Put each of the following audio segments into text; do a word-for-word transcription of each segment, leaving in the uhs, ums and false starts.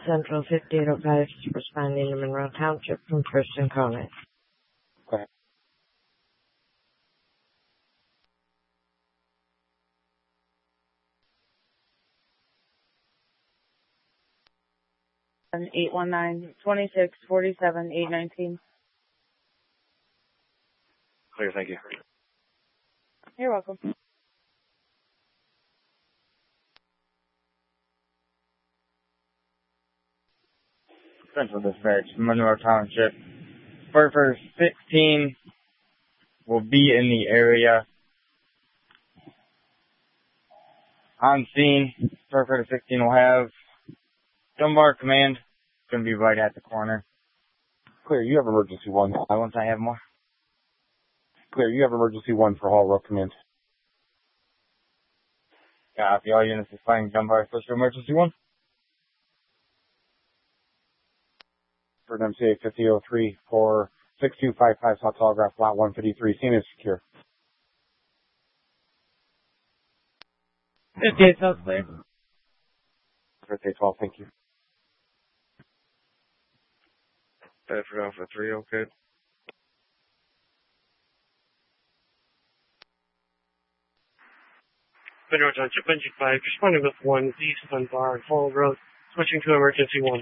Central fifty-eight oh five, responding to Monroe Township from First and Conant. Go ahead. eight one nine, two six four seven, eight one nine. Clear, thank you. You're welcome. Central Dispatch, Monroe Township. Burford sixteen will be in the area. On scene, Burford sixteen will have Dunbar Command. It's going to be right at the corner. Clear, you have emergency one. Uh, once I have more. Clear, you have emergency one for Hall Road Command. Copy, all units responding to Dunbar, Special Emergency one. For M C A fifty oh three for six two five five South Telegraph, Lot one fifty-three. Scene is secure. fifty-eight South clear. Birthday twelve, thank you. Bedford Alpha three, okay. Monroe Township, engine five, responding with one east on Bar and Fall Road, switching to emergency one.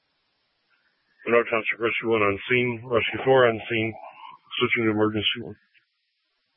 Monroe Township Rescue one on scene, Rescue four on scene, switching to emergency one.